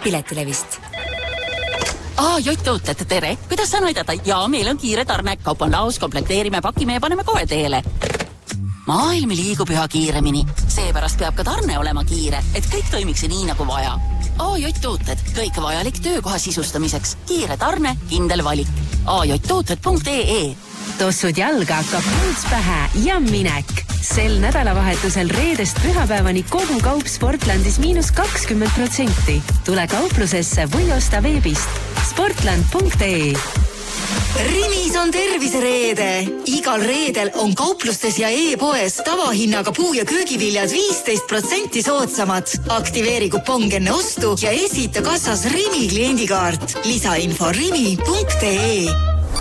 Piletilevist. Jott, tere. Kuidas saan aidata? Jaa, meil on kiire tarne. Kaup on laos, komplekteerime, pakime ja paneme kohe teele. Maailm liigub üha kiiremini. Seepärast peab ka tarne olema kiire, et kõik toimiks nii nagu vaja. Jott-tooted. Kõik vajalik töökoha sisustamiseks. Kiire tarne, kindel valik. jott-tooted.ee Tossud jalga, kapuuts pähe ja minek. Sel nädalavahetusel reedest pühapäevani kogu kaup Sportlandis -20%. Tule kauplusesse või osta veebist. Sportland.ee Rimis on tervisereede. Igal reedel on kauplustes ja e-poes tavahinnaga puu- ja köögiviljad 15% soodsamad. Aktiveeri kupong enne ostu ja esita kassas Rimi kliendikaart. Lisainfo rimi.ee